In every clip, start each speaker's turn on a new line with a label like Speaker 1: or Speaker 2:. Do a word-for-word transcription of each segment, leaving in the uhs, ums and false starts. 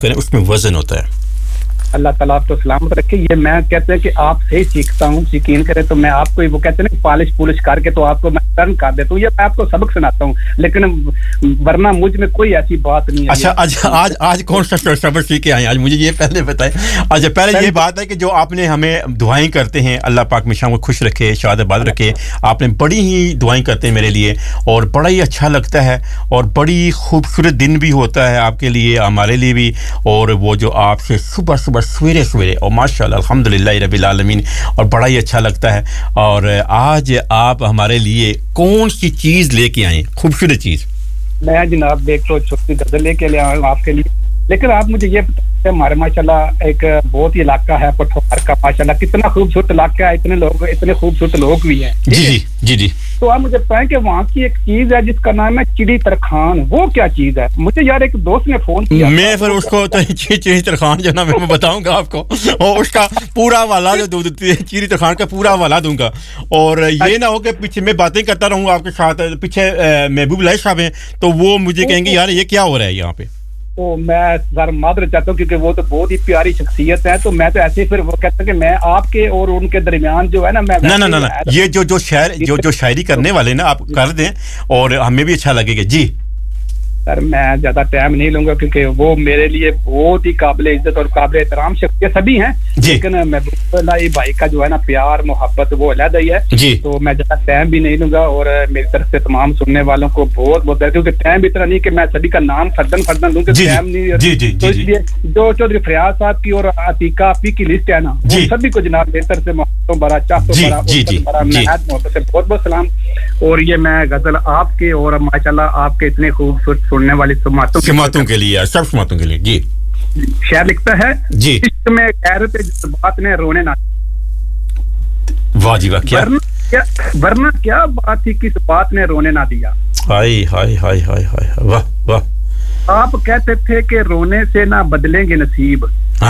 Speaker 1: اس میں وزن ہوتا ہے.
Speaker 2: اللہ تعالیٰ آپ کو سلامت رکھے. یہ میں کہتے ہیں کہ آپ سے ہی سیکھتا ہوں, یقین کریں تو میں آپ کو وہ کہتے ہیں نا پالش پولش کر کے تو آپ کو میں ٹرن کر دیتا ہوں, یہ میں آپ کو سبق سناتا ہوں, لیکن ورنہ مجھ میں کوئی ایسی بات نہیں ہے.
Speaker 1: اچھا آج آج آج کون سا سبق سیکھ کے آئے آج مجھے یہ پہلے بتائیں. اچھا پہلے یہ بات ہے کہ جو آپ نے ہمیں دعائیں کرتے ہیں, اللہ پاک ہمیشہ کو خوش رکھے, شاد آباد رکھے. آپ نے بڑی ہی دعائیں کرتے ہیں میرے لیے اور بڑا ہی اچھا لگتا ہے اور بڑی خوبصورت دن بھی ہوتا ہے آپ کے لیے, ہمارے لیے بھی. اور وہ جو آپ سے صبح صبح سویرے سویرے اور ماشاءاللہ الحمدللہ رب العالمین, اور بڑا ہی اچھا لگتا ہے. اور آج آپ ہمارے لیے کون سی چیز لے کے آئیں, خوبصورت چیز؟
Speaker 2: میں جناب دیکھ لو چھوٹی غزل لے کے لے آیا ہوں آپ کے لیے, لیکن آپ مجھے یہ بتائیں ہمارے ماشاءاللہ ایک بہت ہی علاقہ ہے پٹھوار کا, ماشاءاللہ کتنا خوبصورت علاقہ ہے, اتنے لوگ اتنے خوبصورت لوگ بھی ہیں.
Speaker 1: جی جی جی جی
Speaker 2: تو آپ مجھے بتائیں کہ وہاں کی ایک چیز ہے جس کا نام ہے چڑی ترخان, وہ کیا چیز ہے؟ مجھے یار ایک دوست نے فون کیا,
Speaker 1: میں پھر اس کو چڑی ترخان جو نا میں بتاؤں گا آپ کو, اور اس کا پورا حوالہ جو چڑی ترخان کا پورا حوالہ دوں گا. اور یہ نہ ہو کہ پیچھے میں باتیں کرتا رہوں آپ کے ساتھ, پیچھے محبوب لائی صاحب ہیں تو وہ مجھے کہیں گے یار یہ کیا ہو رہا ہے یہاں پہ.
Speaker 2: تو میں ذرا معذرت چاہتا ہوں کیونکہ وہ تو بہت ہی پیاری شخصیت ہے, تو میں تو ایسے پھر وہ کہتا ہوں کہ میں آپ کے اور ان کے درمیان جو ہے نا میں
Speaker 1: نہ نہ نہ یہ جو جو شاعر جو جو شاعری کرنے والے نا آپ کر دیں اور ہمیں بھی اچھا لگے گا. جی
Speaker 2: سر میں زیادہ ٹائم نہیں لوں گا کیونکہ وہ میرے لیے بہت ہی قابل عزت اور قابل احترام شخصیت سبھی ہیں, لیکن محبوب اللہ بھائی کا جو ہے نا پیار محبت وہ علیحدہ ہی ہے. تو میں زیادہ ٹائم بھی نہیں لوں گا, اور میری طرف سے تمام سننے والوں کو بہت بہت کیونکہ ٹائم اتنا نہیں کہ میں سبھی کا نام فردن فردن لوں, کہ ٹائم نہیں. تو اس لیے جو چودھری فریاض صاحب کی اور عتیقہ آپی کی لسٹ ہے نا, سبھی کو جناب بہتر سے محبتوں بڑا چاہتوں بڑا نہایت محبت سے بہت بہت سلام. اور یہ میں غزل آپ کے اور ماشاءاللہ آپ کے اتنے خوبصورت سننے والی سماعتوں
Speaker 1: سماعتوں کے لیے, سب سماعتوں کے لیے. جی
Speaker 2: شعر لکھتا ہے,
Speaker 1: جی
Speaker 2: عشق میں غیرت جذبات نے رونے نہ,
Speaker 1: واہ جی واہ, کیا
Speaker 2: ورنہ کیا بات تھی کس بات نے رونے نہ دیا.
Speaker 1: ہائے ہائے ہائے ہائے ہائے, واہ واہ.
Speaker 2: آپ کہتے تھے کہ رونے سے نہ بدلیں گے نصیب,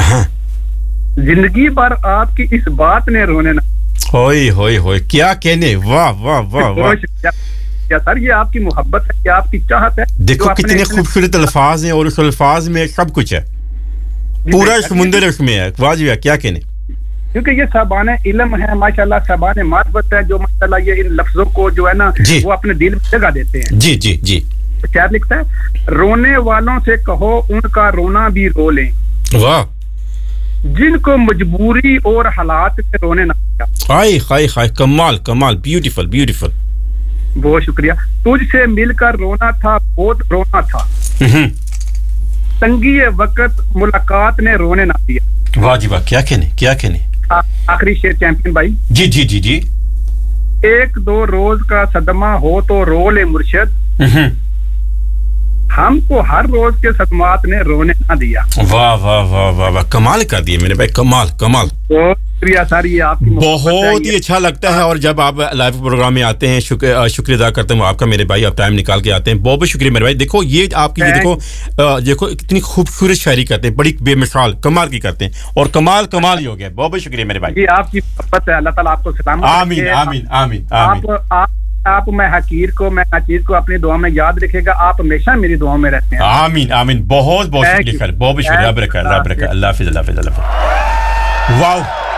Speaker 2: زندگی بھر آپ کی اس بات نے رونے نہ.
Speaker 1: ہوئے ہوئے ہوئے, کیا کہنے, واہ واہ واہ واہ.
Speaker 2: سر یہ آپ کی محبت ہے, یہ آپ کی چاہت ہے.
Speaker 1: دیکھو کتنے خوبصورت الفاظ ہیں اور اس الفاظ میں سب کچھ ہے, پورا سمندر اس میں ہے. واہ جی واہ, کیا کہنے.
Speaker 2: کیونکہ یہ صاحبان علم ہے ماشاءاللہ, صاحبان معرفت ہے, جو ماشاءاللہ یہ ان لفظوں کو جو ہے نا وہ اپنے دل میں جگہ دیتے ہیں.
Speaker 1: جی جی جی.
Speaker 2: کیا لکھتا ہے, رونے والوں سے کہو ان کا رونا بھی رو لیں,
Speaker 1: واہ,
Speaker 2: جن کو مجبوری اور حالات میں رونے نہ دیا.
Speaker 1: ہائے ہائے ہائے, کمال کمال, بیوٹیفل بیوٹیفل.
Speaker 2: بہت شکریہ. تجھ سے مل کر رونا تھا بہت رونا تھا, تنگی وقت ملاقات نے رونے نہ دیا.
Speaker 1: واہ جی واہ, کیا کہنے کیا کہنے.
Speaker 2: آخری شعر چیمپئن بھائی.
Speaker 1: جی جی جی جی.
Speaker 2: ایک دو روز کا صدمہ ہو تو رو لے مرشد, ہم کو ہر روز کے صدمات نے رونے نہ دیا. واہ
Speaker 1: واہ واہ واہ واہ, کمال کر دیے میرے بھائی, کمال کمال.
Speaker 2: شکریہ سر, یہ آپ کی
Speaker 1: بہت ہی اچھا لگتا ہے. اور جب آپ لائیو پروگرام میں آتے ہیں شکر شکریہ ادا کرتا ہوں آپ کا میرے بھائی, آپ ٹائم نکال کے آتے ہیں, بہت بہت شکریہ میرے بھائی. دیکھو یہ آپ کی دیکھو دیکھو کتنی خوبصورت شاعری کرتے ہیں, بڑی بے مثال کمال کی کرتے ہیں, اور کمال کمال ہی ہو گیا. بہت بہت شکریہ میرے بھائی.
Speaker 2: جی آپ کی محبت ہے, اللہ تعالیٰ آپ کو سلامت رکھے.
Speaker 1: آمین آمین آمین آمین.
Speaker 2: آپ آپ میں حقیر کو میں ناچیز کو اپنی دعا میں یاد رکھے گا, آپ ہمیشہ میری دعاؤں میں رہتے ہیں.
Speaker 1: آمین آمین. بہت بہت شکریہ سر, بہت بہت شکریہ. رب رکھا رب رکھا, اللہ حافظ اللہ حافظ اللہ حافظ. واو,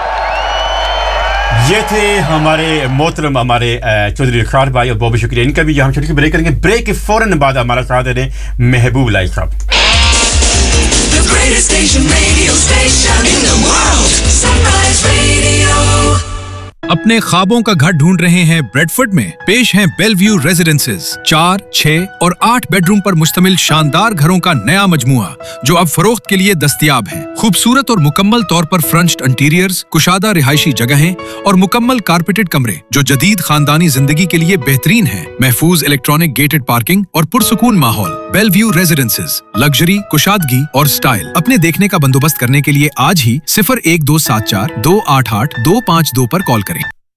Speaker 1: یہ تھے ہمارے محترم ہمارے چودھری اقرار بھائی, اور بہت بہت شکریہ ان کا بھی. ہم چھوٹی سی بریک کریں گے, بریک کے فوراً بعد ہمارا ساتھ دے رہے ہیں محبوب لائی صاحب.
Speaker 3: The greatest station, radio station in the world, Sunrise Radio.
Speaker 4: اپنے خوابوں کا گھر ڈھونڈ رہے ہیں بریڈ فورڈ میں؟ پیش ہیں بیل ویو ریزیڈنسز, چار چھ اور آٹھ بیڈ روم پر مشتمل شاندار گھروں کا نیا مجموعہ جو اب فروخت کے لیے دستیاب ہیں. خوبصورت اور مکمل طور پر فرنشڈ انٹیریئرز, کشادہ رہائشی جگہیں اور مکمل کارپیٹڈ کمرے جو جدید خاندانی زندگی کے لیے بہترین ہیں. محفوظ الیکٹرانک گیٹڈ پارکنگ اور پرسکون ماحول. بیل ویو ریزیڈنسز, لگژری, کشادگی اور سٹائل. اپنے دیکھنے کا بندوبست کرنے کے لیے آج ہی صفر ایک دو سات چار دو آٹھ آٹھ دو پانچ دو پر کال کریں.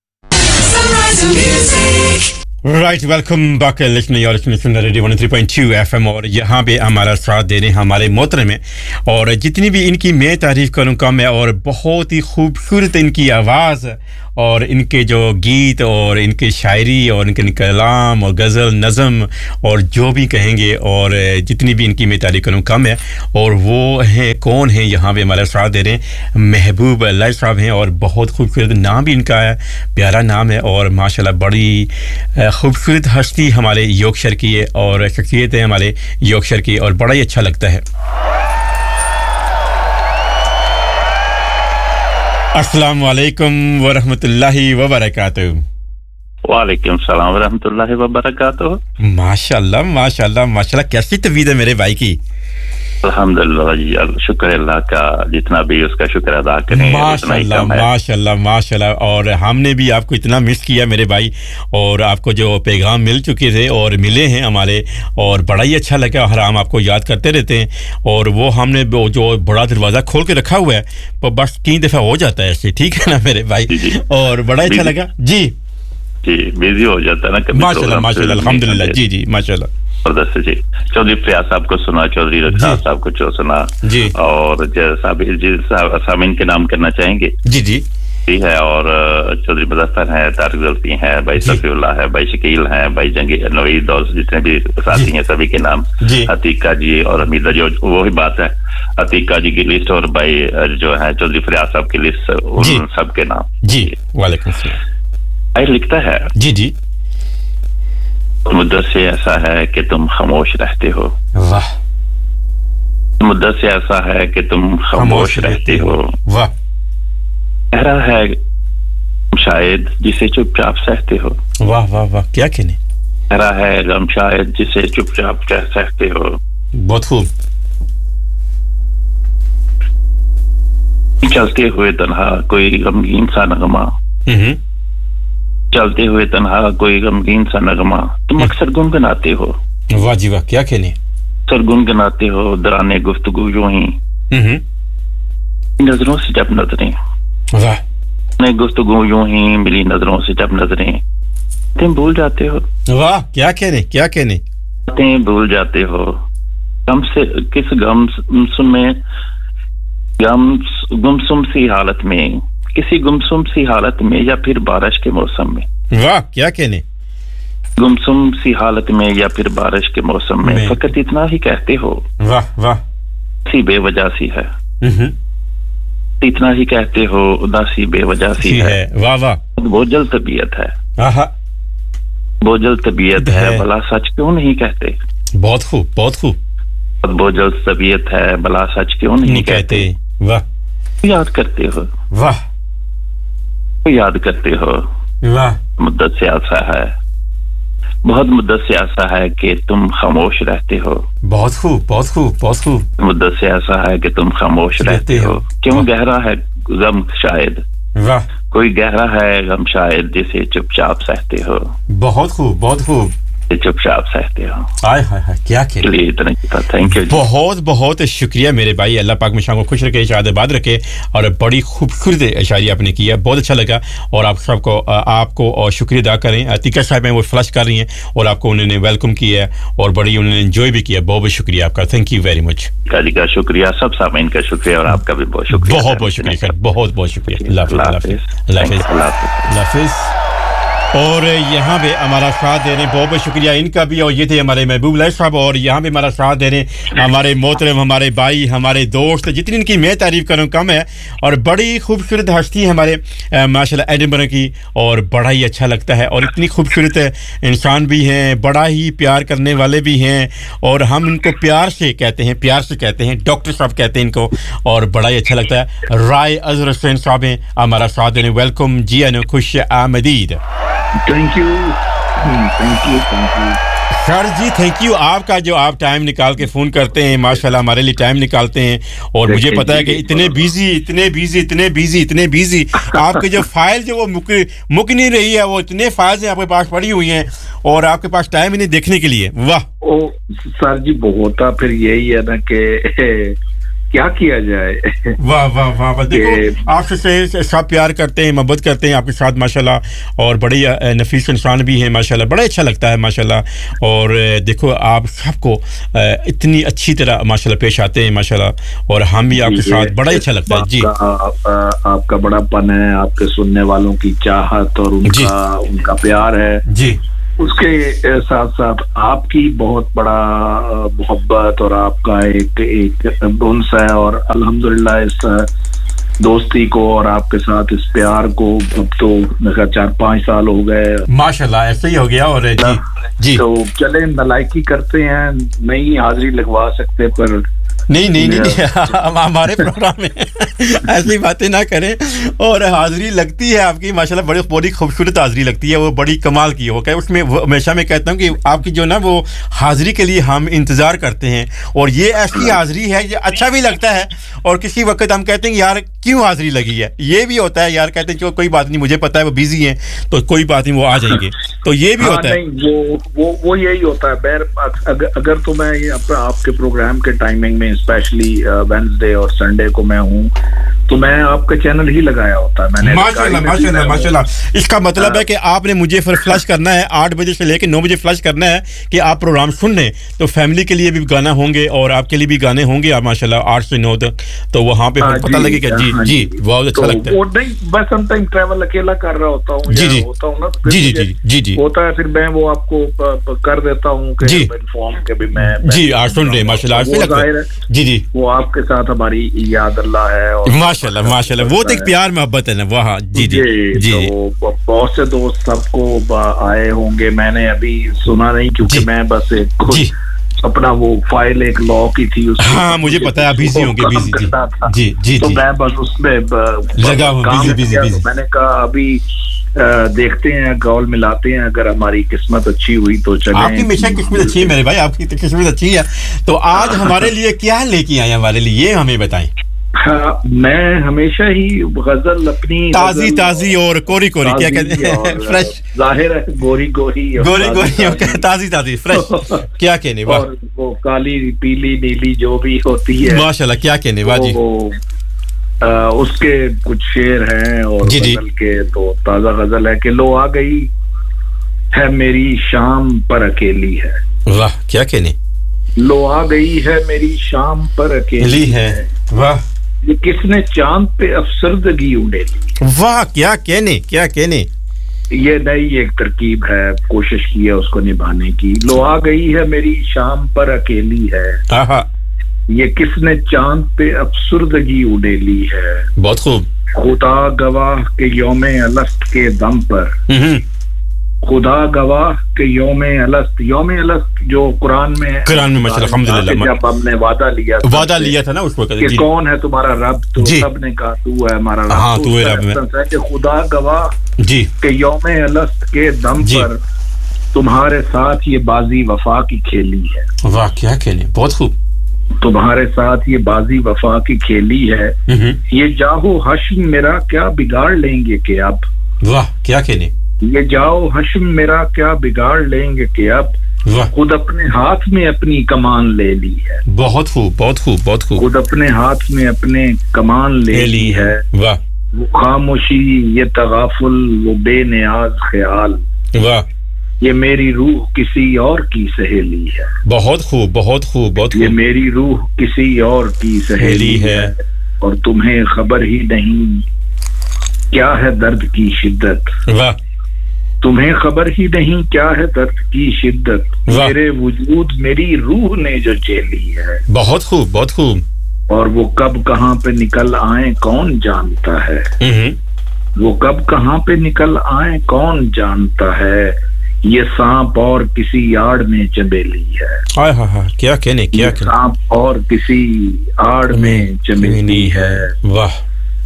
Speaker 1: Right, welcome back. لکھنے اور سن radio one three point to F M, اور یہاں پہ ہمارا ساتھ دے رہے ہیں ہمارے محترم ہیں, اور جتنی بھی ان کی میں تعریف کروں کم ہے, اور بہت ہی خوبصورت ان کی آواز, और इनके जो गीत और इनकी शायरी और इनके कलाम और गज़ल नज़म और जो भी कहेंगे और जितनी भी इनकी मैं तारीफ़ करूँ कम है और वो हैं कौन हैं यहाँ पे हमारा साथ दे रहे हैं महबूब अल्लाह साहब हैं और बहुत खूबसूरत नाम भी इनका है प्यारा नाम है और माशाल्लाह बड़ी खूबसूरत हस्ती हमारे यॉर्कशायर की है और शख्सियत है हमारे यॉर्कशायर की और बड़ा ही अच्छा लगता है अस्सलाम वालेकुम व रहमतुल्लाहि व बरकातहू
Speaker 5: वालेकुम सलाम व रहमतुल्लाहि व बरकातहू
Speaker 1: माशाल्लाह माशाल्लाह माशाल्लाह कैसी तबीयत है मेरे भाई की
Speaker 5: अल्हम्दुलिल्लाह जी शुक्र अल्लाह का जितना भी उसका शुक्र अदा करें
Speaker 1: माशाल्लाह माशाल्लाह माशाल्लाह और हमने भी आपको इतना मिस किया मेरे भाई और आपको जो पैगाम मिल चुके थे और मिले हैं हमारे और बड़ा ही अच्छा लगा और हम आपको याद करते रहते हैं और वो हमने जो बड़ा दरवाज़ा खोल के रखा हुआ है तो बस तीन दफ़ा हो जाता है ऐसे ठीक है ना मेरे भाई और बड़ा अच्छा लगा जी
Speaker 5: जी बिजी हो जाता है ना कभी
Speaker 1: माशाल्लाह माशाल्लाह अल्हम्दुलिल्लाह जी जी माशाल्लाह
Speaker 5: जबरदस्त जी चौधरी फयाज साहब को सुना चौधरी रखसार साहब को जो सुना
Speaker 1: जी
Speaker 5: और जैसा सामीन के नाम करना चाहेंगे
Speaker 1: जी जी
Speaker 5: जी है और चौधरी मुजफ्फर हैं तारिक ज़ल्फी हैं भाई सफीउल्लाह है भाई शकील हैं भाई जंगी नवीद और जितने भी साथी हैं सभी के नाम अतीका जी और हमीदा जी वही बात है अतीका जी की लिस्ट और भाई जो है चौधरी फयाज साहब की लिस्ट उन सब के नाम
Speaker 1: जी वालेकुम सलाम
Speaker 5: भाई लिखता है
Speaker 1: जी जी
Speaker 5: मुद्दत से ऐसा है कि तुम खामोश रहते हो
Speaker 1: वाह
Speaker 5: मुद्दत से ऐसा है कि तुम खामोश रहते हो
Speaker 1: वाह
Speaker 5: कह रहा है शायद जिसे चुपचाप सहते हो
Speaker 1: वाह वाह वाह क्या कहने
Speaker 5: कह रहा है गम शायद जिसे चुपचाप सहते हो
Speaker 1: बहुत खूब
Speaker 5: चलते हुए तन्हा कोई गमगीन सा नगमा चलते हुए तन्हा कोई गमगीन सा नगमा तुम अक्सर गुनगुनाते हो
Speaker 1: वाह जी वाह क्या कहने
Speaker 5: अक्सर गुनगुनाते हो दराने गुफ्तगू यूं ही नजरों से जब नजरें
Speaker 1: वाह
Speaker 5: ने गुफ्तगू यूं ही मिली नजरों से जब नजरें तुम भूल जाते हो
Speaker 1: वाह क्या कहने क्या कहने
Speaker 5: तुम भूल जाते हो गम से किस गम सुन में गम गुमसुम सी हालत में किसी गुमसुम सी हालत में या फिर बारिश के मौसम में
Speaker 1: वाह क्या कहने
Speaker 5: गुमसुम सी हालत में या फिर बारिश के मौसम में फकत इतना ही कहते हो
Speaker 1: वाह वाह
Speaker 5: सी बेवजह सी है इतना ही कहते हो उदासी बेवजह सी है
Speaker 1: वाह वाह
Speaker 5: बोझल तबीयत है
Speaker 1: आहा
Speaker 5: बोझल तबीयत है भला सच क्यों नहीं कहते
Speaker 1: बहुत खूब बहुत खूब
Speaker 5: बोझल तबीयत है भला सच क्यों नहीं कहते
Speaker 1: वाह
Speaker 5: याद करते हो
Speaker 1: वाह
Speaker 5: याद करते हो
Speaker 1: वाह
Speaker 5: मुद्दत से ऐसा है बहुत मुद्दत से ऐसा है कि तुम खामोश रहते हो
Speaker 1: बहुत खूब बहुत खूब बहुत खूब
Speaker 5: मुद्दत से ऐसा है कि तुम खामोश रहते हो क्यों गहरा है गम शायद
Speaker 1: वाह
Speaker 5: कोई गहरा है गम शायद जिसे चुपचाप सहते हो
Speaker 1: बहुत खूब बहुत खूब
Speaker 5: चुपचाप सहते हो
Speaker 1: हाय हाय हाय क्या
Speaker 5: चलिए इतना थैंक यू
Speaker 1: बहुत बहुत शुक्रिया मेरे भाई अल्लाह पाक मिशां को खुश रखे शाद आबाद रखे और बड़ी खूबसूरत शायरी आपने की है बहुत अच्छा लगा और आप सबको आपको और शुक्रिया अदा करें अतीका साहब हैं वो फ्लश कर रही हैं और आपको उन्होंने वेलकम किया है और बड़ी उन्होंने एंजॉय भी किया बहुत बहुत शुक्रिया आपका थैंक यू वेरी मच
Speaker 5: काजी का शुक्रिया सब सामीन का शुक्रिया और आपका भी बहुत शुक्रिया
Speaker 1: बहुत बहुत शुक्रिया सर बहुत बहुत शुक्रिया अल्लाह हाफिज़ अल्लाह हाफिज़ और यहाँ पे हमारा साथ दे रहे हैं बहुत बहुत शुक्रिया इनका भी और ये थे हमारे महबूब लाल साहब और यहाँ पे हमारा साथ दे रहे हैं हमारे मोहतरम हमारे भाई हमारे दोस्त जितनी इनकी मैं तारीफ़ करूँ कम है और बड़ी खूबसूरत हस्ती है हमारे माशाल्लाह एडिनबर्ग की और बड़ा ही अच्छा लगता है और इतनी खूबसूरत इंसान भी हैं बड़ा ही प्यार करने वाले भी हैं और हम इनको प्यार से कहते हैं प्यार से कहते हैं डॉक्टर साहब कहते हैं इनको और बड़ा ही अच्छा लगता है राय अजहर हुसैन साहब हैं हमारा साथ देने वेलकम जी आनो खुश आमदीद
Speaker 6: thank you thank you thank you
Speaker 1: sir ji thank you आपका जो आप टाइम निकाल के फ़ोन करते हैं माशाल्लाह हमारे लिए टाइम निकालते हैं और मुझे पता है कि इतने बिजी इतने बिजी इतने बिजी इतने बिजी आपके जो फाइल जो वो मुक मुक नहीं रही है वो इतने फाइल्स हैं आपके पास पड़ी हुई हैं और आपके पास टाइम ही नहीं देखने के लिए वाह
Speaker 6: ओ सर जी बहुत फिर यही है ना कि क्या किया जाए
Speaker 1: वाह वाह वाह वाह देखो आपसे सब प्यार करते हैं मोहब्बत करते हैं आपके साथ माशाल्लाह और बड़े नफीस इंसान भी हैं माशाल्लाह बड़ा अच्छा लगता है माशाल्लाह और देखो आप सबको इतनी अच्छी तरह माशाल्लाह पेश आते हैं माशाल्लाह और हम भी आपके साथ बड़ा अच्छा लगता है जी
Speaker 6: आपका बड़ापन है आपके सुनने वालों की चाहत और उनका उनका प्यार है जी उसके साथ साथ आपकी बहुत बड़ा मोहब्बत और आपका एक एक उन्स है और अल्हम्दुलिल्लाह इस दोस्ती को और आपके साथ इस प्यार को अब तो मेरा चार पाँच साल हो गए
Speaker 1: माशाल्लाह ऐसे ही हो गया और जी जी
Speaker 6: तो चले नलायकी करते हैं नहीं हाजिरी लगवा सकते पर
Speaker 1: नहीं नहीं नहीं, नहीं हम हमारे प्रोग्राम में ऐसी बातें ना करें और हाजिरी लगती है आपकी माशाल्लाह बड़ी बड़ी खूबसूरत हाजिरी लगती है वो बड़ी कमाल की हो क्या उसमें हमेशा मैं कहता हूं कि आपकी जो ना वो हाजिरी के लिए हम इंतज़ार करते हैं और ये ऐसी हाजिरी है ये अच्छा भी लगता है और किसी वक्त हम कहते हैं कि यार क्यों हाजिरी लगी है ये भी होता है यार कहते हैं जो कोई बात नहीं मुझे पता है वो बिजी हैं तो कोई बात नहीं वो आ जाएंगे तो ये भी होता है
Speaker 6: वो वो वो यही होता है बैर अगर, अगर तो मैं ये आपके प्रोग्राम के टाइमिंग में स्पेशली वेडनेसडे और संडे को मैं हूं तो मैं आपका चैनल ही लगाया होता है मैंने
Speaker 1: माशाल्लाह माशाल्लाह माशाल्लाह इसका मतलब है कि आपने मुझे फिर फ्लश करना है आठ बजे से लेकर नौ बजे फ्लश करना है कि आप प्रोग्राम सुन लें तो फैमिली के लिए भी गाना होंगे और आपके लिए भी गाने होंगे आप माशाल्लाह आठ से नौ तक तो वहां पे पता लगेगा जी जी बहुत अच्छा लगता है
Speaker 6: वो नहीं बस सम टाइम ट्रैवल अकेला कर रहा होता हूं
Speaker 1: जी जी
Speaker 6: होता हूं ना
Speaker 1: जी जी जी जी जी
Speaker 6: होता है फिर मैं वो आपको कर देता हूं कि इन्फॉर्म के भी मैं
Speaker 1: जी आज सुन रहे माशाल्लाह आज लगता है जी जी
Speaker 6: वो आपके साथ हमारी याद अल्लाह है और
Speaker 1: माशाल्लाह माशाल्लाह वो तो एक प्यार मोहब्बत है ना वहां जी जी जी
Speaker 6: तो बहुत से दोस्त सबको आए होंगे मैंने अभी सुना नहीं क्योंकि मैं बस एक अपना वो फाइल एक लॉ की थी उसमें
Speaker 1: हाँ मुझे पता है बिजी होंगे बिजी जी जी जी
Speaker 6: तो मैं बस उसमें
Speaker 1: लगा हूं बिजी बिजी बिजी
Speaker 6: मैंने कहा अभी देखते हैं कॉल मिलाते हैं अगर हमारी किस्मत अच्छी हुई तो चलें
Speaker 1: आपकी हमेशा किस्मत अच्छी है मेरे भाई आपकी तो किस्मत अच्छी है तो आज हमारे लिए क्या लेके आए हमारे लिए ये हमें बताएं
Speaker 6: हाँ, मैं हमेशा ही गजल अपनी
Speaker 1: ताजी ताजी और कोरी कोरी क्या कहते हैं फ्रेश
Speaker 6: जाहिर है गोरी गोरी
Speaker 1: गोरी गोरी ताजी ताजी फ्रेश क्या कहने वाह
Speaker 6: और वो काली पीली नीली जो भी होती है
Speaker 1: माशाल्लाह क्या कहने वाह जी
Speaker 6: आ, उसके कुछ शेर हैं और गजल के तो ताजा गजल है कि लो आ गई है मेरी शाम पर अकेली है
Speaker 1: वाह क्या कहने
Speaker 6: लो आ गई है मेरी शाम पर अकेली है
Speaker 1: वाह
Speaker 6: ये किसने चांद पे अफसरदगी उड़ेली
Speaker 1: वाह क्या कहने क्या कहने
Speaker 6: ये नई एक तरकीब है कोशिश की है उसको निभाने की लो आ गई है मेरी शाम पर अकेली है
Speaker 1: आहा
Speaker 6: ये किसने चांद पे अफसरदगी उड़ेली है
Speaker 1: बहुत खूब
Speaker 6: खुदा गवाह के यौमे अलस्त के दम पर खुदा गवाह के यौमे अलस्त यौमे अलस्त जो कुरान में
Speaker 1: कुरान में माशाल्लाह अल्हम्दुलिल्लाह
Speaker 6: जब हमने वादा लिया था
Speaker 1: वादा लिया था ना उस वक्त
Speaker 6: कि कौन है तुम्हारा रब तो सब ने कहा तू है हमारा रब
Speaker 1: हां तू है रब
Speaker 6: है कि खुदा गवाह
Speaker 1: जी
Speaker 6: के यौमे अलस्त के दम पर तुम्हारे साथ ये बाजी वफा की खेली है
Speaker 1: वाह क्या खेली बहुत खूब
Speaker 6: तुम्हारे साथ ये बाजी वफा की खेली है ये जाहो हश्म मेरा क्या बिगाड़ लेंगे कि अब
Speaker 1: वाह क्या खेली
Speaker 6: ये जाओ हश्म मेरा क्या बिगाड़ लेंगे कि अब खुद अपने हाथ में अपनी कमान ले ली है
Speaker 1: बहुत खूब बहुत खूब बहुत खूब
Speaker 6: खुद अपने हाथ में अपने कमान ले ली है
Speaker 1: वाह
Speaker 6: वो खामोशी ये तगाफुल वो बेनियाज ख्याल
Speaker 1: वाह
Speaker 6: ये मेरी रूह किसी और की सहेली है
Speaker 1: बहुत खूब बहुत खूब बहुत खूब
Speaker 6: ये मेरी रूह किसी और की सहेली है और तुम्हें खबर ही नहीं क्या है दर्द की शिद्दत
Speaker 1: वाह
Speaker 6: तुम्हें खबर ही नहीं क्या है दर्द की शिद्दत मेरे वजूद मेरी रूह ने जो झेली है
Speaker 1: बहुत खूब बहुत खूब
Speaker 6: और वो कब कहां पे निकल आए कौन जानता है वो कब कहां पे निकल आए कौन जानता है ये सांप और किसी आड़ में चमेली है
Speaker 1: हाय हाय हाय क्या कहने क्या कहने
Speaker 6: सांप और किसी आड़ में चमेली है
Speaker 1: वाह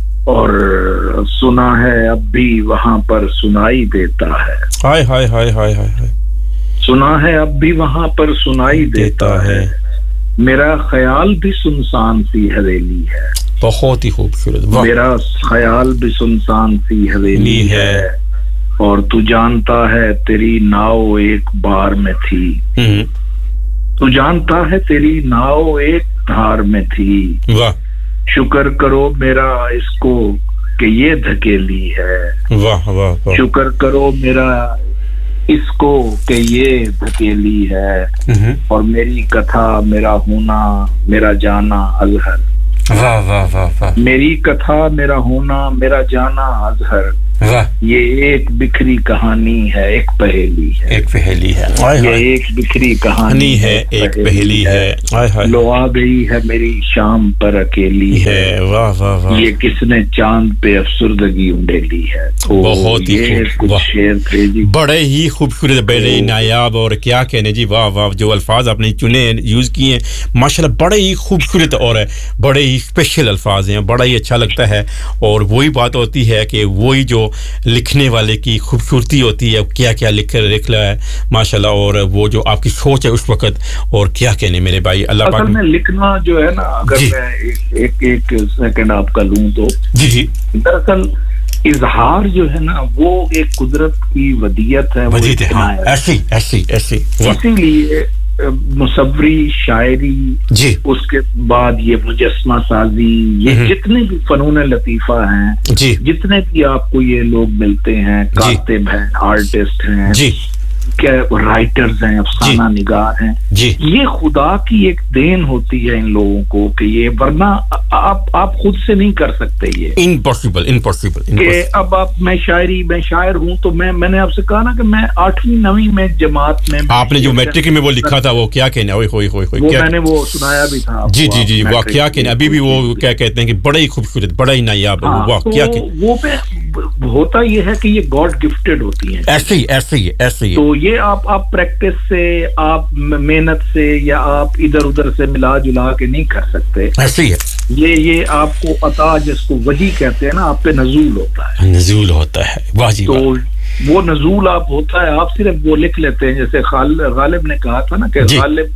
Speaker 6: और सुना है अब भी वहां पर सुनाई देता है
Speaker 1: हाय हाय हाय हाय हाय
Speaker 6: सुना है अब भी वहां पर सुनाई देता, देता है।, है मेरा ख्याल भी सुनसान सी हवेली है
Speaker 1: बहुत ही खूबसूरत
Speaker 6: मेरा ख्याल भी सुनसान सी हवेली है।, है और तू जानता है तेरी नाव एक बार में थी तू जानता है तेरी नाव एक धार में थी
Speaker 1: वाह
Speaker 6: शुक्र करो मेरा इसको कि ये धकेली है
Speaker 1: वाह वाह वाह
Speaker 6: शुक्र करो मेरा इसको कि ये धकेली है और मेरी कथा मेरा होना मेरा जाना अजहर
Speaker 1: वाह वाह वाह वाह
Speaker 6: मेरी कथा मेरा होना मेरा जाना अजहर ये एक बिखरी कहानी है एक पहेली है
Speaker 1: एक पहेली है
Speaker 6: ये एक बिखरी कहानी
Speaker 1: है एक पहेली है
Speaker 6: लो आ गई है मेरी शाम पर अकेली है
Speaker 1: वाह वाह वाह
Speaker 6: ये किसने चांद पे अफसुर्दगी उंडेली है
Speaker 1: बहुत ही
Speaker 6: खूब शेर थे जी
Speaker 1: बड़े ही खूबसूरत बड़े नायाब और क्या कहने जी वाह वाह जो अल्फाज आपने चुने यूज किए माशाल्लाह बड़े ही खूबसूरत और बड़े ही स्पेशल अल्फाज हैं बड़ा ही अच्छा लगता है और वही बात होती है कि वही जो लिखने वाले की खूबसूरती होती है क्या क्या लिख कर लिख रहा है माशाल्लाह और वो जो आपकी सोच है उस वक्त और क्या कहने मेरे भाई अल्लाह पाक
Speaker 6: असल में लिखना जो है ना अगर मैं एक एक सेकंड आपका लूं तो
Speaker 1: जी जी
Speaker 6: दरअसल इजहार जो है ना वो एक कुदरत की वदियत है
Speaker 1: वदियत है हाँ, ऐसी ऐसी ऐसी
Speaker 6: इसीलिए मुसव्वरी शायरी
Speaker 1: जी
Speaker 6: उसके बाद ये मुजस्समा साजी ये जितने भी फनून लतीफा हैं
Speaker 1: जी
Speaker 6: जितने भी आपको ये लोग मिलते हैं कातिब हैं आर्टिस्ट हैं
Speaker 1: जी
Speaker 6: क्या राइटर्स हैं अफसाना निगार हैं
Speaker 1: जी
Speaker 6: ये खुदा की एक देन होती है इन लोगों को कि ये वरना आप आप खुद से नहीं कर सकते ये
Speaker 1: इम्पॉसिबल इम्पॉसिबल
Speaker 6: कि अब आप मैं शायरी मैं शायर हूं तो मैं मैंने आपसे कहा ना कि मैं आठवीं नवीं में जमात में
Speaker 1: आपने जो मैट्रिक में वो लिखा था वो क्या कहना ओए होए होए
Speaker 6: वो मैंने वो सुनाया भी था
Speaker 1: जी जी जी वाह क्या कहना अभी भी वो क्या कहते हैं कि बड़ा ही खूबसूरत बड़ा ही नायाब वाह क्या
Speaker 6: वो पे होता ये है कि ये गॉड गिफ्टेड होती हैं
Speaker 1: ऐसे ही ऐसे ही ऐसे ही
Speaker 6: तो ये आप आप प्रैक्टिस से आप मेहनत से या आप इधर उधर से मिला जुला के नहीं कर सकते
Speaker 1: ऐसे ही है
Speaker 6: ये ये आपको अता जिसको वही कहते हैं ना आप पे नजूल होता है
Speaker 1: नजूल होता है वाह जी
Speaker 6: तो वो नजूल आप होता है आप सिर्फ वो लिख लेते हैं जैसे गालिब ने कहा था ना कि गालिब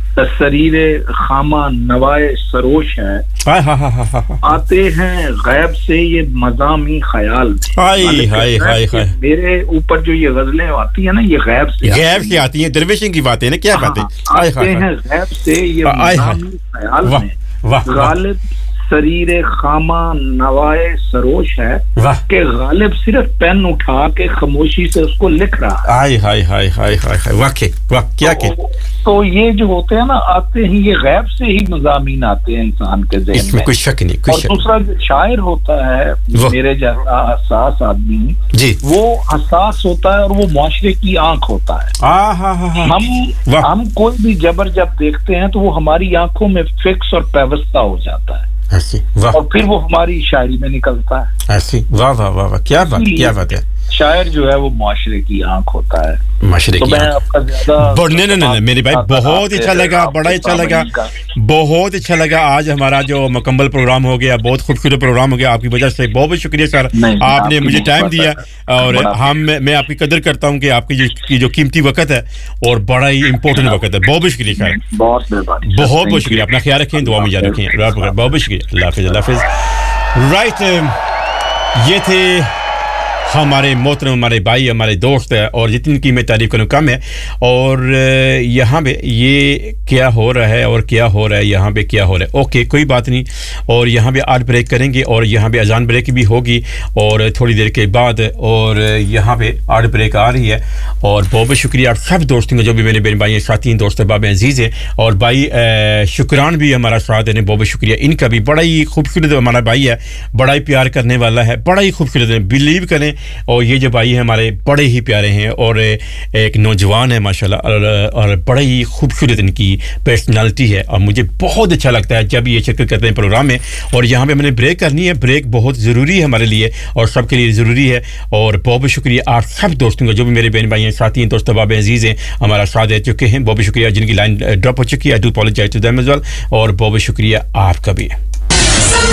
Speaker 6: तसरीरे खामा नवाए सरोश है
Speaker 1: हाँ हाँ हाँ हाँ हाँ
Speaker 6: आते हैं गैब से ये मज़ामी ख्याल
Speaker 1: हाय हाय हाय हाय
Speaker 6: मेरे ऊपर जो ये गजलें आती है ना ये गैब से
Speaker 1: गैब से आती हैं दरवेशिंग की बातें ना क्या बातें
Speaker 6: आते हैं गैब से ये मज़ामी ख्याल में गालिब सरीरे खामा नवाए सरोश है कि गालिब सिर्फ पेन उठा के खामोशी से उसको लिख रहा है
Speaker 1: हाय हाय हाय हाय हाय वाकई वाह क्या
Speaker 6: तो, तो ये जो होते हैं ना आते हैं ये गैब से ही मज़ामीन आते हैं इंसान के ज़हन में
Speaker 1: इसमें कोई शक नहीं कोई
Speaker 6: और दूसरा जो शायर होता है मेरे जैसा हसास आदमी
Speaker 1: जी
Speaker 6: वो हसास होता है और वो मुआशरे की आंख होता है
Speaker 1: हाँ हाँ हाँ
Speaker 6: हम हम कोई भी जबर जब देखते हैं तो वो हमारी आंखों में फिक्स और पैवस्ता हो जाता है
Speaker 1: ऐसी वाह
Speaker 6: और फिर वो हमारी शायरी में निकलता है
Speaker 1: ऐसी वाह वाह वाह वाह क्या बात क्या बात है
Speaker 6: शायर जो है वो मुआशरे की आंख होता है
Speaker 1: मुआशरे
Speaker 6: तो
Speaker 1: की
Speaker 6: मैं आपका ज्यादा
Speaker 1: नहीं नहीं नहीं मेरे भाई बहुत अच्छा लगा बड़ा अच्छा लगा बहुत अच्छा लगा आज हमारा जो मुकम्मल प्रोग्राम हो गया बहुत खूबसूरत प्रोग्राम हो गया आपकी वजह से बहुत बहुत शुक्रिया सर आपने मुझे टाइम दिया और हम मैं आपकी कदर करता हूँ कि आपकी जो की जो कीमती वक्त है और बड़ा ही इम्पोर्टेंट वक्त है बहुत बहुत शुक्रिया सर
Speaker 6: बहुत
Speaker 1: बहुत बहुत शुक्रिया अपना ख्याल रखें दुआ में याद रखें बहुत बहुत शुक्रिया अल्लाह हाफिज़ अल्लाह हाफिज़ राइट ये थे हमारे मोहतरम हमारे भाई हमारे दोस्त है और जितनी की मैं तारीफ करूँ कम है और यहाँ पे ये क्या हो रहा है और क्या हो रहा है यहाँ पे क्या हो रहा है ओके कोई बात नहीं और यहाँ पे आज ब्रेक करेंगे और यहाँ पे अजान ब्रेक भी होगी और थोड़ी देर के बाद और यहाँ पे आज ब्रेक आ रही है और बहुत बहुत शुक्रिया आप सब दोस्तों का जो भी मेरे बहन भाई हैं साथी दोस्त बाब अजीज़ है और भाई शुक्रान भी हमारा साथ देने बहुत बहुत शुक्रिया इनका भी बड़ा ही खूबसूरत हमारा भाई है बड़ा ही प्यार करने वाला है बड़ा ही खूबसूरत है बिलीव करें और ये जो भाई हैं हमारे बड़े ही प्यारे हैं और एक नौजवान है माशाल्लाह और, और बड़ा ही खूबसूरत इनकी पर्सनालिटी है और मुझे बहुत अच्छा लगता है जब ये शिरकत करते हैं प्रोग्राम में और यहाँ पे मैंने ब्रेक करनी है ब्रेक बहुत ज़रूरी है हमारे लिए और सबके लिए ज़रूरी है और बहुत बहुत शुक्रिया आप सब दोस्तों का जो भी मेरे बहन भाई हैं साथी हैं दोस्त बाब अजीज़ हैं हमारा साथ दे चुके हैं बहुत बहुत शुक्रिया जिनकी लाइन ड्रॉप हो चुकी है I do apologise to them as well और बहुत बहुत शुक्रिया आपका भी